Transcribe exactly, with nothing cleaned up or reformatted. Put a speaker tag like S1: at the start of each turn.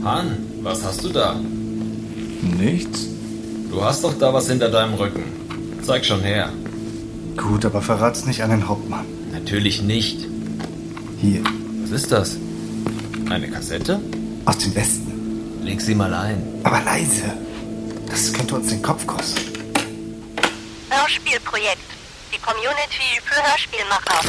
S1: Han, was hast du da?
S2: Nichts.
S1: Du hast doch da was hinter deinem Rücken. Zeig schon her.
S2: Gut, aber verrat's nicht an den Hauptmann.
S1: Natürlich nicht.
S2: Hier,
S1: Was ist das? Eine Kassette?
S2: aus dem Westen.
S1: Leg sie mal ein.
S2: Aber leise. Das könnte uns den Kopf kosten.
S3: Hörspielprojekt. Die Community für Hörspielmacher.